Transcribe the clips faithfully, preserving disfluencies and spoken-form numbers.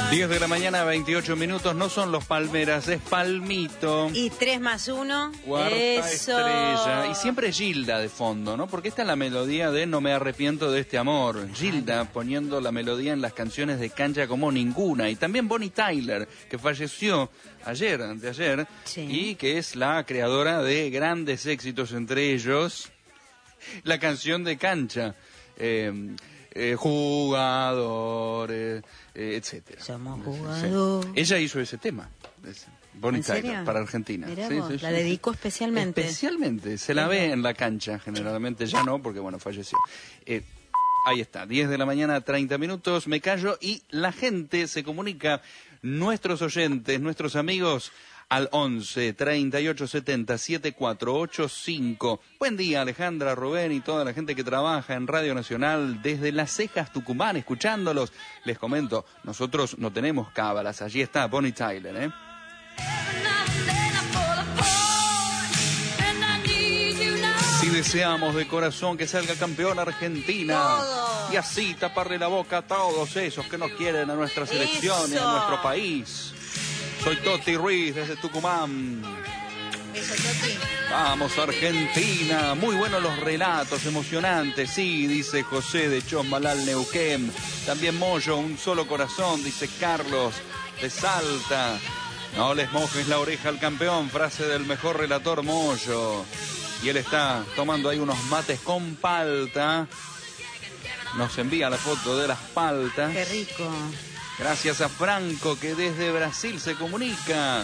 diez de la mañana, veintiocho minutos, no son los Palmeras, es Palmito. Y tres más uno. Cuarta Eso. estrella. Y siempre Gilda de fondo, ¿no? Porque esta es la melodía de No me arrepiento de este amor. Gilda poniendo la melodía en las canciones de Cancha como ninguna. Y también Bonnie Tyler, que falleció ayer, anteayer, Sí. y que es la creadora de grandes éxitos, entre ellos la canción de Cancha. Eh, eh, jugadores, eh, etcétera. Somos Sí. jugadores. Ella hizo ese tema, ese, Bonnie ¿En Tyler, serio? para Argentina. Mirá Sí, vos, sí, la sí, dedicó sí. especialmente. Especialmente, se la ve en la cancha, generalmente ya no, porque bueno, falleció. Eh, ahí está, diez de la mañana, treinta minutos, me callo y la gente se comunica, nuestros oyentes, nuestros amigos, al once, treinta y ocho, setenta, setenta y cuatro ochenta y cinco. Buen día, Alejandra, Rubén y toda la gente que trabaja en Radio Nacional desde Las Cejas, Tucumán, escuchándolos. Les comento, nosotros no tenemos cábalas, allí está Bonnie Tyler, ¿eh? Si deseamos de corazón que salga campeón Argentina, Todo. y así taparle la boca a todos esos que no quieren a nuestra selección y a Eso. nuestro país. Soy Toti Ruiz desde Tucumán. Eso, Toti. Vamos, Argentina. Muy buenos los relatos, emocionantes. Sí, dice José de Chosmalal, Neuquén. También Moyo, un solo corazón, dice Carlos de Salta. No les mojes la oreja al campeón, frase del mejor relator Moyo. Y él está tomando ahí unos mates con palta. Nos envía la foto de las paltas. Qué rico. Gracias a Franco, que desde Brasil se comunica.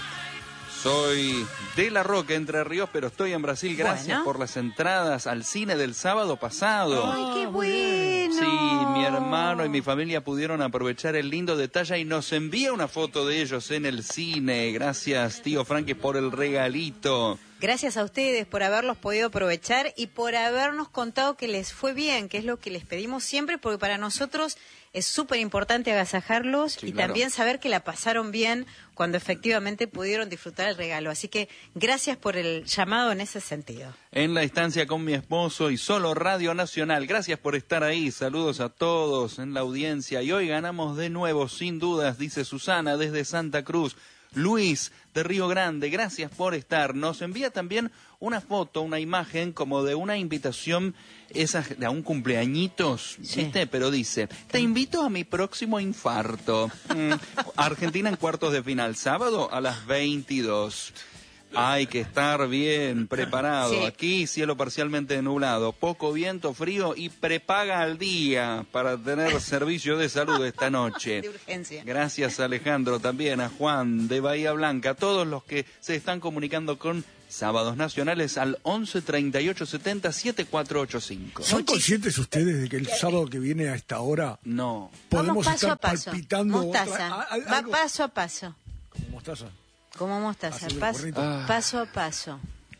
Soy de La Roca, Entre Ríos, pero estoy en Brasil. Gracias Bueno. por las entradas al cine del sábado pasado. Ay, qué bueno. Sí, mi hermano y mi familia pudieron aprovechar el lindo detalle y nos envía una foto de ellos en el cine. Gracias, tío Frankie, por el regalito. Gracias a ustedes por haberlos podido aprovechar y por habernos contado que les fue bien, que es lo que les pedimos siempre, porque para nosotros es súper importante agasajarlos Sí, y claro. también saber que la pasaron bien cuando efectivamente pudieron disfrutar el regalo. Así que gracias por el llamado en ese sentido. En la estancia con mi esposo y solo Radio Nacional. Gracias por estar ahí. Saludos a todos en la audiencia. Y hoy ganamos de nuevo, sin dudas, dice Susana desde Santa Cruz. Luis de Río Grande, gracias por estar. Nos envía también una foto, una imagen como de una invitación, esas de a un cumpleañitos, Sí. ¿viste? Pero dice, te invito a mi próximo infarto. Mm, Argentina en cuartos de final, sábado a las veintidós. Hay que estar bien preparado. Sí. Aquí cielo parcialmente nublado, poco viento, frío y prepaga al día para tener servicio de salud esta noche. De urgencia. Gracias, Alejandro, también a Juan de Bahía Blanca, a todos los que se están comunicando con Sábados Nacionales al once, treinta y ocho, setenta, setenta y cuatro ochenta y cinco. ¿Son conscientes ustedes de que el sábado que viene a esta hora No. podemos Vamos paso estar a paso. palpitando Mostaza. otra- a- a- Va algo paso a paso. como mostaza? Como mostaza. Haciendo el Paso, corrito. Ah. paso a paso.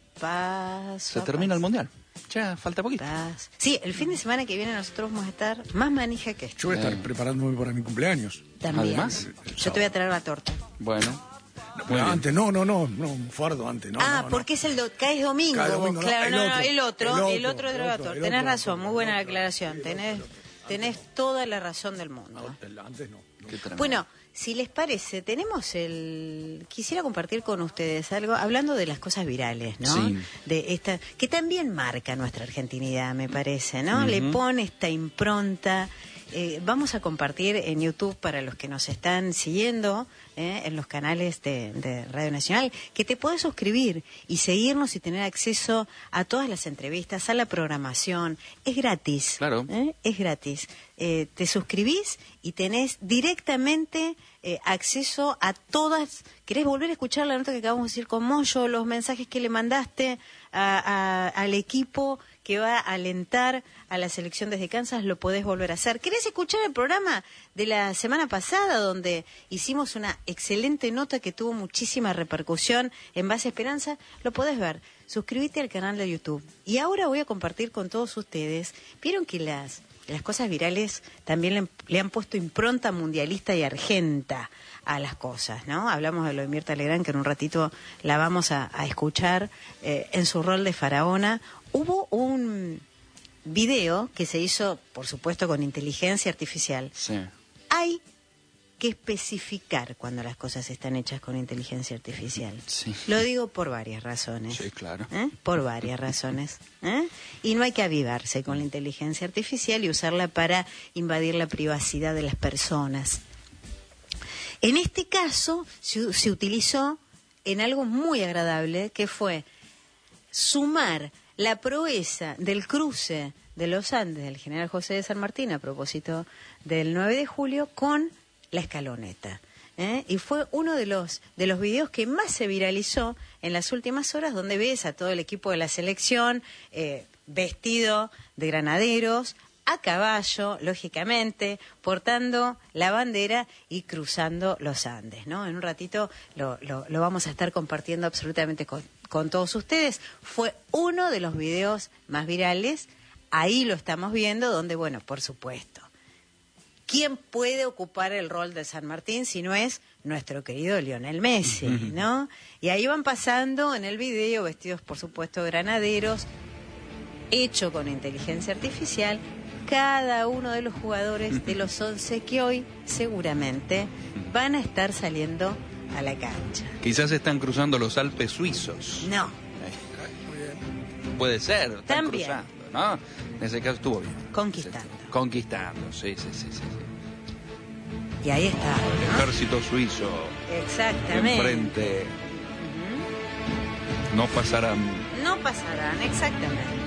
Paso Se a termina el paso. Mundial. Ya falta poquito. Paso. Sí, el fin de semana que viene nosotros vamos a estar más manija que esto. Yo voy a estar Eh. preparándome para mi cumpleaños. También. Además, Yo te voy a traer la torta. Bueno. No, Muy bien. antes, no, no, no, no, un fardo antes, no. ah, no, no. porque es el do cae domingo. Cae vos, domingo, no, claro, el no, no, otro, el otro, el el otro, otro de el la otro, torta. el Tenés otro, razón, muy el buena la otro, aclaración. el Tenés, otro. tenés toda la razón del mundo. No, antes no. no. Qué tremendo. Bueno, si les parece, tenemos el... Quisiera compartir con ustedes algo, hablando de las cosas virales, ¿no? Sí. De esta, que también marca nuestra argentinidad, me parece, ¿no? Ujú. Le pone esta impronta. Eh, vamos a compartir en YouTube para los que nos están siguiendo, eh, en los canales de, de Radio Nacional, que te puedes suscribir y seguirnos y tener acceso a todas las entrevistas, a la programación. Es gratis. Claro. ¿eh? Es gratis. Eh, te suscribís y tenés directamente eh, acceso a todas. ¿Querés volver a escuchar la nota que acabamos de decir con Moyo, los mensajes que le mandaste a- a- al equipo que va a alentar a la selección desde Kansas? Lo podés volver a hacer. ¿Querés escuchar el programa de la semana pasada donde hicimos una excelente nota que tuvo muchísima repercusión en Base Esperanza? Lo podés ver. Suscríbete al canal de YouTube. Y ahora voy a compartir con todos ustedes. Vieron que las las cosas virales también le, le han puesto impronta mundialista y argenta a las cosas, ¿no? Hablamos de lo de Mirta Legrand, que en un ratito la vamos a, a escuchar eh, en su rol de faraona. Hubo un video que se hizo, por supuesto, con inteligencia artificial. Sí. Hay que especificar cuando las cosas están hechas con inteligencia artificial. Sí. Lo digo por varias razones. Sí, claro. ¿Eh? Por varias razones. ¿Eh? Y no hay que avivarse con la inteligencia artificial y usarla para invadir la privacidad de las personas. En este caso se, se utilizó en algo muy agradable, que fue sumar la proeza del cruce de los Andes del general José de San Martín a propósito del nueve de julio con la escaloneta. ¿eh? Y fue uno de los de los videos que más se viralizó en las últimas horas, donde ves a todo el equipo de la selección eh, vestido de granaderos, a caballo, lógicamente, portando la bandera y cruzando los Andes, ¿no? En un ratito lo, lo, lo vamos a estar compartiendo absolutamente con, con todos ustedes. Fue uno de los videos más virales, ahí lo estamos viendo, donde, bueno, por supuesto, ¿quién puede ocupar el rol de San Martín si no es nuestro querido Lionel Messi, ¿no? Y ahí van pasando en el video, vestidos, por supuesto, granaderos, hecho con inteligencia artificial, cada uno de los jugadores de los once que hoy seguramente van a estar saliendo a la cancha. Quizás están cruzando los Alpes suizos. No. Puede ser, están También. cruzando, ¿no? En ese caso estuvo bien. Conquistando. Sí, conquistando, sí, sí, sí, sí. Y ahí está, El ¿no? ejército suizo Exactamente. enfrente. No pasarán. No pasarán, exactamente.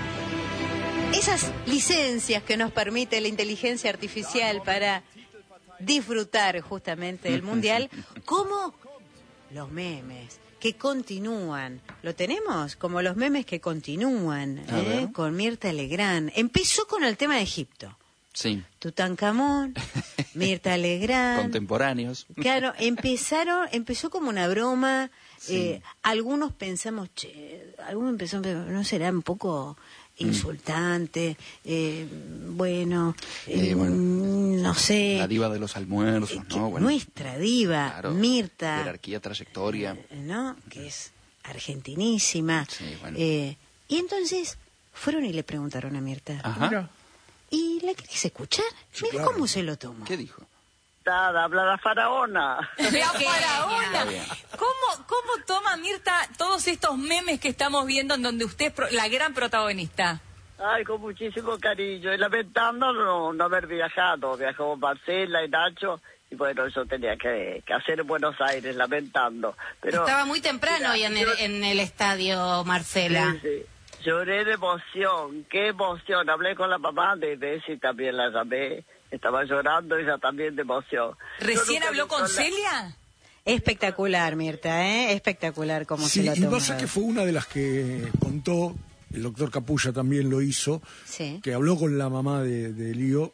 Esas licencias que nos permite la inteligencia artificial para disfrutar justamente del Mundial, como los memes que continúan. ¿Lo tenemos? Como los memes que continúan, A ¿eh? ver. Con Mirta Legrand. Empezó con el tema de Egipto. Sí. Tutankamón, Mirta Legrand. Contemporáneos. Claro, empezaron, empezó como una broma. Sí. Eh, algunos pensamos, che, algunos empezamos, ¿no será un poco insultante? Eh, bueno, Eh, eh, bueno, no sé. La diva de los almuerzos, Que ¿no? Bueno, nuestra diva, claro, Mirta, jerarquía, trayectoria. eh, ¿no? Que es argentinísima. Sí, bueno. Eh, y entonces fueron y le preguntaron a Mirta, Ajá. Mira, ¿y la querés escuchar? Sí, Mira claro. cómo se lo tomó. ¿Qué dijo? Habla la faraona. La Está faraona. bien. ¿Cómo, ¿Cómo toma Mirta todos estos memes que estamos viendo en donde usted es pro- la gran protagonista? Ay, con muchísimo cariño. Y lamentando no, no haber viajado. Viajó Marcela y Nacho. Y bueno, eso tenía que, que hacer en Buenos Aires, lamentando. Pero Estaba muy temprano Mira, hoy en el, yo- en el estadio, Marcela. Sí, sí. Lloré de emoción. Qué emoción. Hablé con la mamá de Bessie, también la llamé. Estaba llorando ella también de emoción. Yo ¿Recién nunca habló vi con sola- Celia? Espectacular, Mirta, ¿eh? Espectacular cómo sí, se lo y tomó. pasa que fue una de las que contó, el doctor Capulla también lo hizo, Sí. que habló con la mamá de, de Lío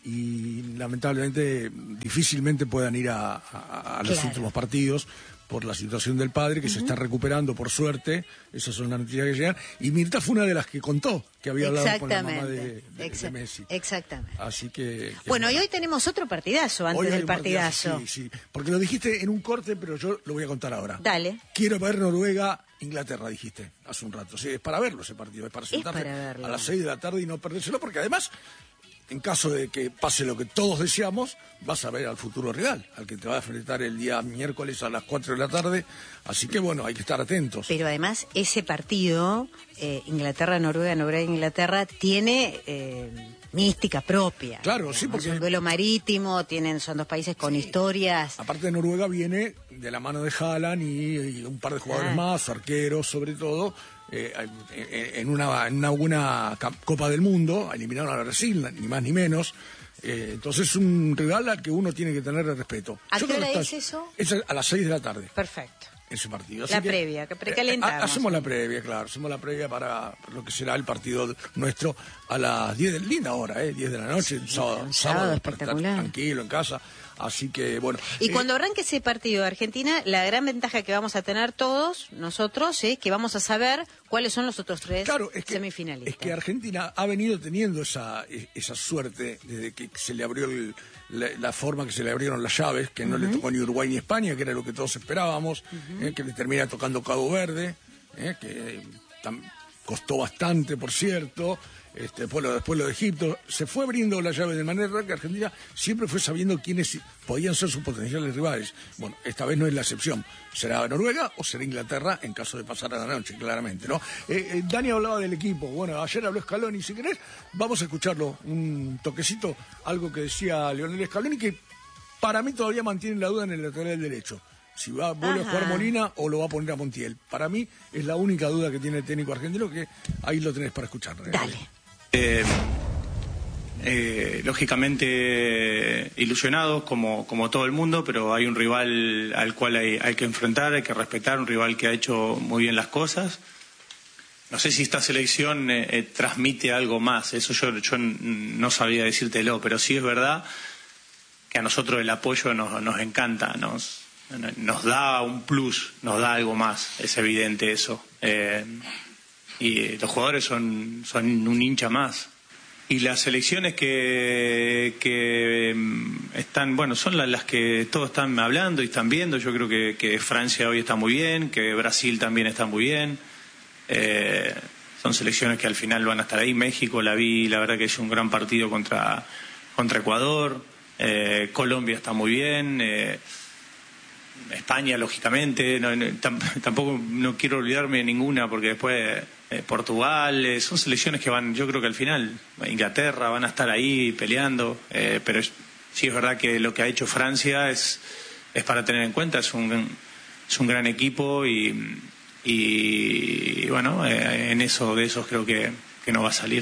y lamentablemente difícilmente puedan ir a, a- a los Claro. últimos partidos por la situación del padre, que se está recuperando por suerte. Esas son las noticias que llegan. Y Mirta fue una de las que contó que había hablado con la mamá de, Exactamente. de- de Exa- Messi. Exactamente. Así que... que- Bueno, y hoy tenemos otro partidazo antes Hoy hay del un partidazo. Sí, sí, porque lo dijiste en un corte, pero yo lo voy a contar ahora. Dale. Quiero ver Noruega, Inglaterra, dijiste hace un rato. Sí, es para verlo ese partido, es para sentarse para verlo. a las seis de la tarde y no perdérselo, porque además, en caso de que pase lo que todos deseamos, vas a ver al futuro real, al que te va a enfrentar el día miércoles a las cuatro de la tarde. Así que bueno, hay que estar atentos. Pero además ese partido, eh, Inglaterra-Noruega, Noruega-Inglaterra, tiene eh, mística propia. Claro, sí, porque- Es un duelo marítimo, tienen, son dos países con historias. Aparte de Noruega viene de la mano de Haaland y, y un par de jugadores Ah. más, arqueros sobre todo, eh, en, en una, en una, una ca- Copa del Mundo, eliminaron a Brasil, ni más ni menos. Eh, entonces es un rival al que uno tiene que tenerle respeto. ¿A Yo qué creo que hora está- es eso? Es a las seis de la tarde. Perfecto. Ese partido. La previa, que precalentamos. eh, ha- hacemos la previa, claro, hacemos la previa para lo que será el partido nuestro a las diez de linda hora, eh, diez de la noche, un sábado, un sábado sábado para estar espectacular. tranquilo en casa. Así que bueno. Y eh, cuando arranque ese partido de Argentina, la gran ventaja que vamos a tener todos nosotros es que vamos a saber cuáles son los otros tres Claro, es que, semifinalistas. es que Argentina ha venido teniendo esa, esa suerte desde que se le abrió el- la, la forma que se le abrieron las llaves, que no le tocó ni Uruguay ni España, que era lo que todos esperábamos, eh, que le termina tocando Cabo Verde, eh, que tam- costó bastante, por cierto. Este, después, lo, después lo de Egipto, se fue abriendo la llave de manera que Argentina siempre fue sabiendo quiénes podían ser sus potenciales rivales. Bueno, esta vez no es la excepción. ¿Será Noruega o será Inglaterra en caso de pasar a la noche, claramente, ¿no? Eh, eh, Dani hablaba del equipo. Bueno, ayer habló Scaloni, si querés, vamos a escucharlo, un toquecito, algo que decía Lionel Scaloni, que para mí todavía mantiene la duda en el lateral derecho. Si va, vuelve Ajá. a jugar Molina o lo va a poner a Montiel. Para mí es la única duda que tiene el técnico argentino, que ahí lo tenés para escuchar. Dale. Eh, eh, lógicamente ilusionados como, como todo el mundo, pero hay un rival al cual hay, hay que enfrentar, hay que respetar, un rival que ha hecho muy bien las cosas. No sé si esta selección eh, eh, transmite algo más, eso yo, yo no sabría decírtelo, pero sí es verdad que a nosotros el apoyo nos, nos encanta, nos, nos da un plus, nos da algo más, es evidente eso. Eh, y los jugadores son, son un hincha más. Y las selecciones que, que están, bueno, son las, las que todos están hablando y están viendo. Yo creo que, que Francia hoy está muy bien, que Brasil también está muy bien. Eh, son selecciones que al final van a estar ahí. México la vi, la verdad que es un gran partido contra, contra Ecuador. Eh, Colombia está muy bien. Eh, España, lógicamente, no, no, tampoco no quiero olvidarme de ninguna porque después eh, Portugal, eh, son selecciones que van, yo creo que al final, Inglaterra, van a estar ahí peleando, eh, pero es, sí es verdad que lo que ha hecho Francia es, es para tener en cuenta, es un, es un gran equipo y, y, y bueno, eh, en eso de esos creo que, que no va a salir.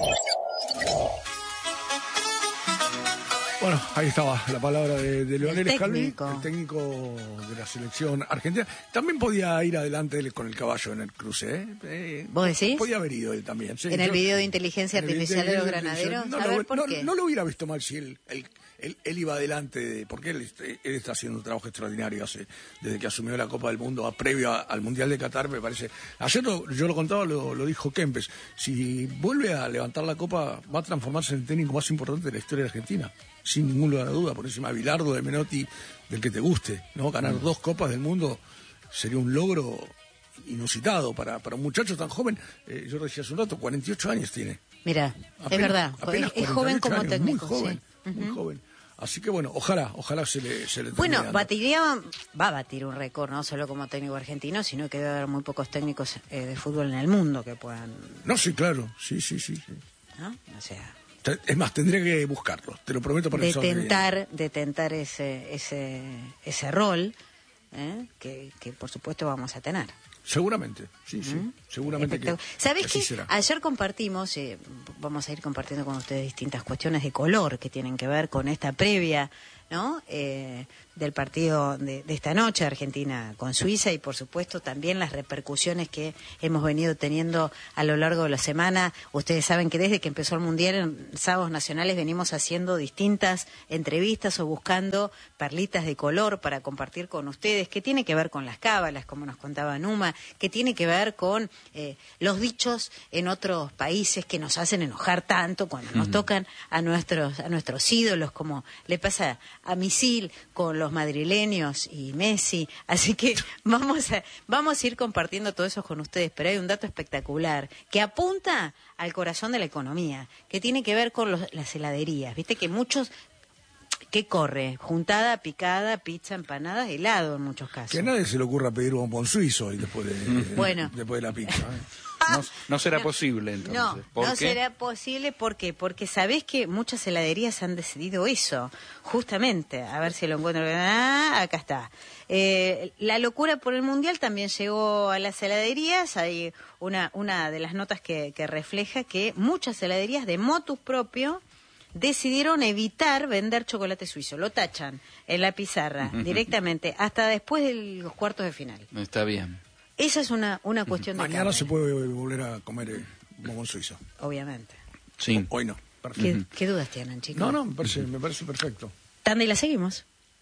Bueno, ahí estaba la palabra de, de Lionel Scaloni, el técnico. técnico de la selección argentina. También podía ir adelante él con el caballo en el cruce, ¿eh? eh ¿Vos decís? Podía haber ido él también. Sí, en yo, el video de inteligencia artificial de los granaderos. No, a lo, ver, ¿por no, qué? no lo hubiera visto mal si él, él, él, él iba adelante, de, porque él, él está haciendo un trabajo extraordinario hace, desde que asumió la Copa del Mundo, a, previo a, al Mundial de Qatar, me parece. Ayer lo, yo lo contaba, lo, lo dijo Kempes. Si vuelve a levantar la Copa, va a transformarse en el técnico más importante de la historia de Argentina. Sin ningún lugar a duda, por encima de Bilardo, de Menotti, del que te guste, ¿no? Ganar mm. dos Copas del Mundo sería un logro inusitado para, para un muchacho tan joven. Eh, yo decía hace un rato, cuarenta y ocho años tiene. Mira, apenas, es verdad, apenas es joven como años, técnico. Muy joven, sí. muy uh-huh. joven. Así que bueno, ojalá, ojalá se le, se le Bueno, dando. batiría, va a batir un récord, no solo como técnico argentino, sino que debe haber muy pocos técnicos eh, de fútbol en el mundo que puedan... No, sí, claro, sí, sí, sí. sí. ¿No? O sea... Es más, tendría que buscarlo, te lo prometo para de el sábado que tentar, de tentar ese, ese, ese rol ¿eh? que, que por supuesto vamos a tener. Seguramente, sí, sí, ¿Mm? seguramente que, ¿Sabés que así que será. Ayer compartimos, eh, vamos a ir compartiendo con ustedes distintas cuestiones de color que tienen que ver con esta previa, ¿no? Eh, del partido de, de esta noche, Argentina con Suiza, y por supuesto también las repercusiones que hemos venido teniendo a lo largo de la semana. Ustedes saben que desde que empezó el Mundial en sábados nacionales venimos haciendo distintas entrevistas o buscando perlitas de color para compartir con ustedes, que tiene que ver con las cábalas, como nos contaba Numa, que tiene que ver con eh, los dichos en otros países que nos hacen enojar tanto cuando nos tocan a nuestros, a nuestros ídolos, como le pasa a Misil con los madrileños y Messi. Así que vamos a, vamos a ir compartiendo todo eso con ustedes, pero hay un dato espectacular que apunta al corazón de la economía, que tiene que ver con los, las heladerías. Viste que muchos... ¿Qué corre? Juntada, picada, pizza, empanada, helado en muchos casos. Que a nadie se le ocurra pedir un bombón suizo y después de, bueno. después de la pizza. ¿eh? No, no será posible, entonces. No, ¿Por no qué? será posible. ¿Por qué? Porque sabés que muchas heladerías han decidido eso, justamente. A ver si lo encuentro. Ah, acá está. Eh, la locura por el Mundial también llegó a las heladerías. Hay una, una de las notas que, que refleja que muchas heladerías de motus propio decidieron evitar vender chocolate suizo. Lo tachan en la pizarra directamente hasta después de los cuartos de final. Está bien. Esa es una, una cuestión de Mañana se puede volver a comer eh, bombón suizo. Obviamente. Sí. Hoy no. ¿Qué, uh-huh. ¿Qué dudas tienen, chicos? No, no, me parece, me parece perfecto. Tanda y la seguimos.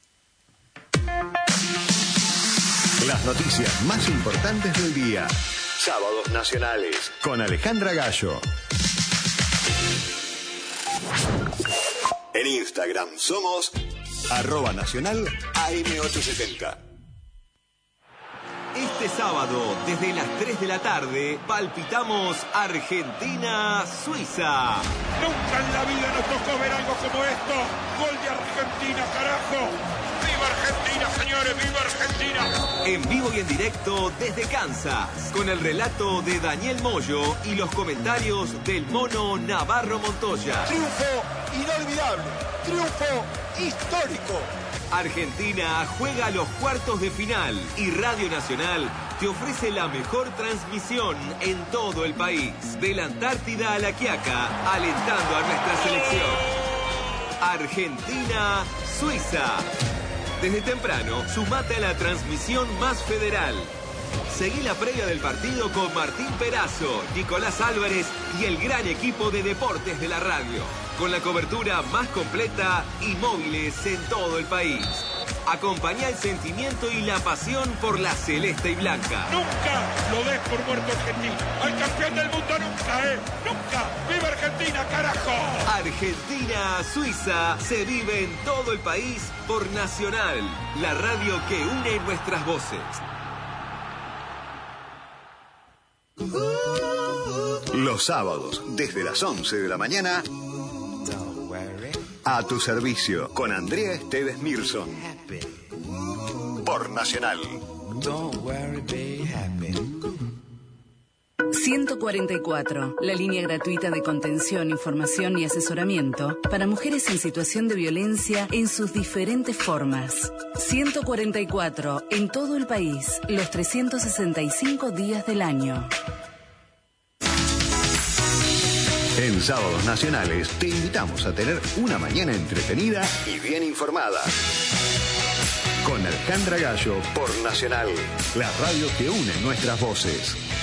Las noticias más importantes del día. Sábados Nacionales con Alejandra Gallo. En Instagram somos arroba nacional A M ochocientos setenta. Este sábado, desde las tres de la tarde, palpitamos Argentina-Suiza. Nunca en la vida nos tocó ver algo como esto. Gol de Argentina, carajo. ¡Viva Argentina, señores! ¡Viva Argentina! En vivo y en directo desde Kansas, con el relato de Daniel Moyo y los comentarios del mono Navarro Montoya. Triunfo inolvidable, triunfo histórico. Argentina juega a los cuartos de final y Radio Nacional te ofrece la mejor transmisión en todo el país. De la Antártida a La Quiaca, alentando a nuestra selección. Argentina-Suiza. Desde temprano, sumate a la transmisión más federal. Seguí la previa del partido con Martín Perazo, Nicolás Álvarez y el gran equipo de deportes de la radio. Con la cobertura más completa y móviles en todo el país. Acompañá el sentimiento y la pasión por la celeste y blanca. Nunca lo des por muerto Argentina. Al campeón del mundo nunca, ¿eh? Nunca. ¡Viva Argentina, carajo! Argentina-Suiza se vive en todo el país por Nacional, la radio que une nuestras voces. Los sábados, desde las once de la mañana, a tu servicio, con Andrea Esteves Mirson. Por Nacional. ciento cuarenta y cuatro, la línea gratuita de contención, información y asesoramiento para mujeres en situación de violencia en sus diferentes formas. ciento cuarenta y cuatro, en todo el país, los trescientos sesenta y cinco días del año. En Sábados Nacionales te invitamos a tener una mañana entretenida y bien informada. Con Alejandra Gallo por Nacional, la radio que une nuestras voces.